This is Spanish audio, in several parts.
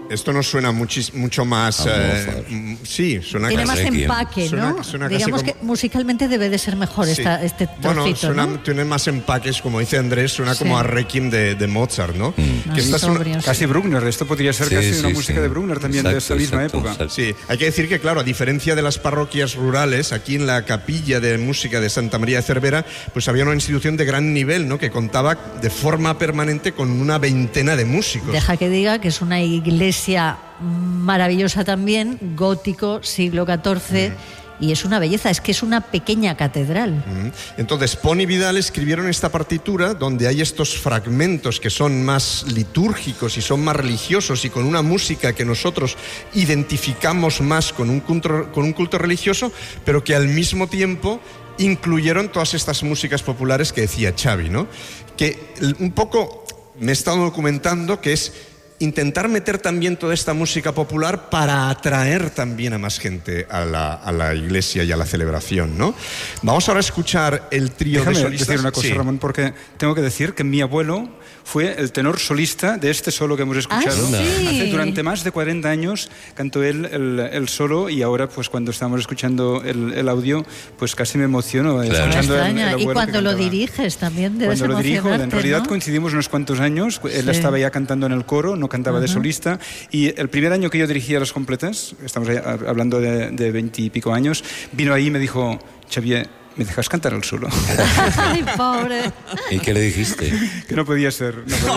Esto nos suena mucho más... sí, suena tiene casi... más empaque, ¿no? Suena Digamos como... que musicalmente debe de ser mejor sí. este trocito, bueno, ¿no? tiene más empaques, como dice Andrés, suena como a Requiem de Mozart, ¿no? Que esta es casi Bruckner, esto podría ser casi una música de Bruckner también. Exacto, de esa misma época. Exacto. Sí, hay que decir que, claro, a diferencia de las parroquias rurales, aquí en la capilla de música de Santa María de Cervera, pues había una institución de gran nivel, ¿no? Que contaba de forma permanente con una veintena de músicos. Deja que diga que es una iglesia maravillosa también, gótico, siglo XIV, y es una belleza, es que es una pequeña catedral. Entonces, Pon y Vidal escribieron esta partitura donde hay estos fragmentos que son más litúrgicos y son más religiosos y con una música que nosotros identificamos más con un culto religioso, pero que al mismo tiempo incluyeron todas estas músicas populares que decía Xavi, ¿no? Que un poco me he estado documentando que es intentar meter también toda esta música popular para atraer también a más gente a la iglesia y a la celebración, ¿no? Vamos ahora a escuchar el trío de solistas. Déjame decir una cosa, Ramón, porque tengo que decir que mi abuelo fue el tenor solista de este solo que hemos escuchado. Sí. Durante más de 40 años cantó él el solo, y ahora, pues cuando estamos escuchando el audio, pues casi me emociono escuchando el abuelo. Y cuando lo diriges también debes emocionarte, cuando lo dirijo, en realidad, ¿no? Coincidimos unos cuantos años. Él estaba ya cantando en el coro, no cantaba de solista, y el primer año que yo dirigía las completas, estamos hablando de 20 y pico años, vino ahí y me dijo: Xavier, ¿me dejas cantar el solo? Ay, pobre. ¿Y qué le dijiste? Que no podía ser. Decirle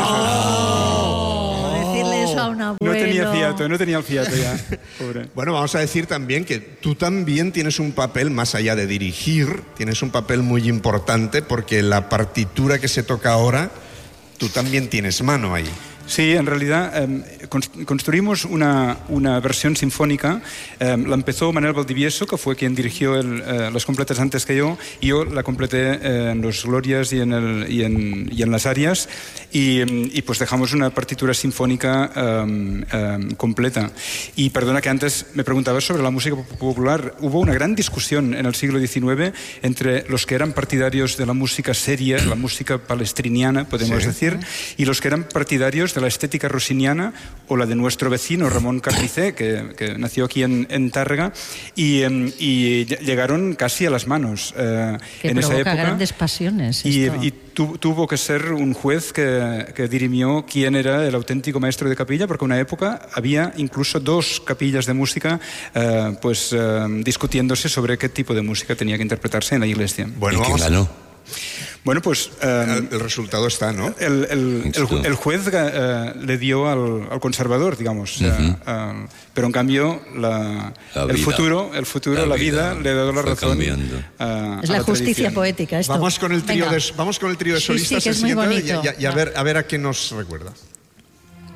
eso a un abuelo. No tenía el fiato ya. Pobre. Bueno, vamos a decir también que tú también tienes un papel, más allá de dirigir, tienes un papel muy importante, porque la partitura que se toca ahora, tú también tienes mano ahí. Sí, en realidad construimos una versión sinfónica. La empezó Manuel Valdivieso, que fue quien dirigió las completas antes que yo, y yo la completé en los Glorias y en las arias, y pues dejamos una partitura sinfónica completa. Y perdona que antes me preguntabas sobre la música popular. Hubo una gran discusión en el siglo XIX entre los que eran partidarios de la música seria, la música palestriniana, podemos decir, y los que eran partidarios de la estética rossiniana, o la de nuestro vecino Ramón Carnicé, que nació aquí en Tárrega, y llegaron casi a las manos en esa época. Grandes pasiones. Y tuvo que ser un juez que dirimió quién era el auténtico maestro de capilla, porque en una época había incluso dos capillas de música discutiéndose sobre qué tipo de música tenía que interpretarse en la iglesia. Bueno, ¿y quién ganó? Bueno, pues el resultado está, ¿no? El juez le dio al conservador, digamos. Pero en cambio el futuro, la vida le ha dado la razón. Es la justicia poética esto. Vamos con el trío de solistas, sí, que es muy bonito. Y a ver a qué nos recuerda.